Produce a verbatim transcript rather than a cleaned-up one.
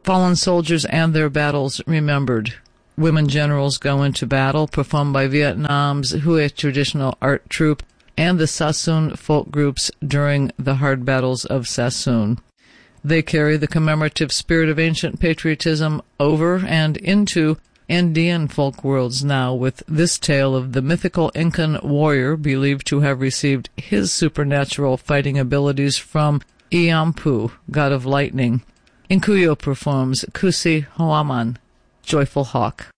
Fallen soldiers and their battles remembered. Women generals go into battle, performed by Vietnam's Hue traditional art troupe and the Sassoon folk groups during the hard battles of Sassoon. They carry the commemorative spirit of ancient patriotism over and into Andean folk worlds now, with this tale of the mythical Incan warrior believed to have received his supernatural fighting abilities from Iampu, god of lightning. Inkuyo performs Kusi Hoaman, Joyful Hawk.